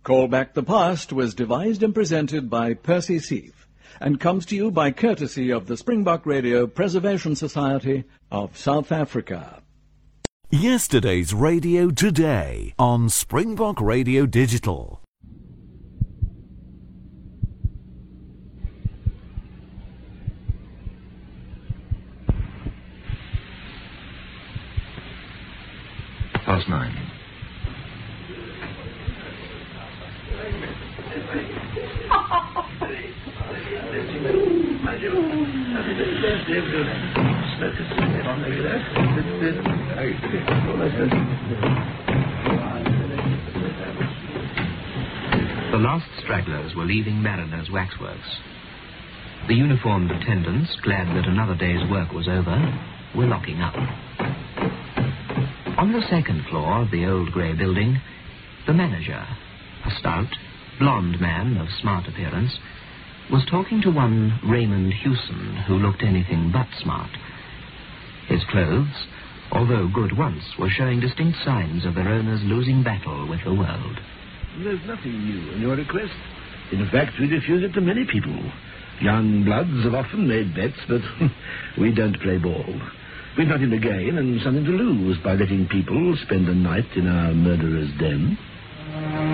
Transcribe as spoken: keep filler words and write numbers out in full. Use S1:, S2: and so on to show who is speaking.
S1: Call Back the Past was devised and presented by Percy Seath and comes to you by courtesy of the Springbok Radio Preservation Society of South Africa.
S2: Yesterday's radio today on Springbok Radio Digital.
S3: Past nine.
S4: The last stragglers were leaving Mariner's Waxworks. The uniformed attendants, glad that another day's work was over, were locking up. On the second floor of the old grey building, the manager, a stout, blond man of smart appearance, was talking to one Raymond Hewson, who looked anything but smart. His clothes, although good once, were showing distinct signs of their owners losing battle with the world.
S5: There's nothing new in your request. In fact, we refuse it to many people. Young bloods have often made bets, but we don't play ball. We've nothing to gain and something to lose by letting people spend a night in our murderer's den.